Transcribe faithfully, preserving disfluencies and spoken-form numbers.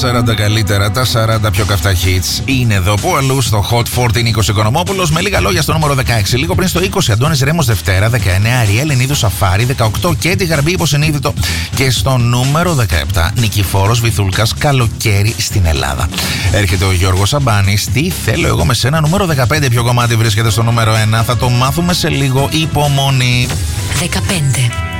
σαράντα καλύτερα, τα σαράντα πιο καυτά hits είναι εδώ που αλλού στο Hot σαράντα Νίκος Οικονομόπουλος. Με λίγα λόγια στο νούμερο δεκαέξι. Λίγο πριν στο είκοσι Αντώνης Ρέμος Δευτέρα, δεκαεννέα Αριέλ Ενίδου Σαφάρι, δεκαοκτώ Κέτι Γαρμπή υποσυνείδητο. Και στο νούμερο δεκαεπτά Νικηφόρος Βυθούλκας Καλοκαίρι στην Ελλάδα. Έρχεται ο Γιώργος Σαμπάνης. Τι θέλω εγώ με σένα. Νούμερο δεκαπέντε. Ποιο κομμάτι βρίσκεται στο νούμερο ένα. Θα το μάθουμε σε λίγο. Υπομονή. δεκαπέντε.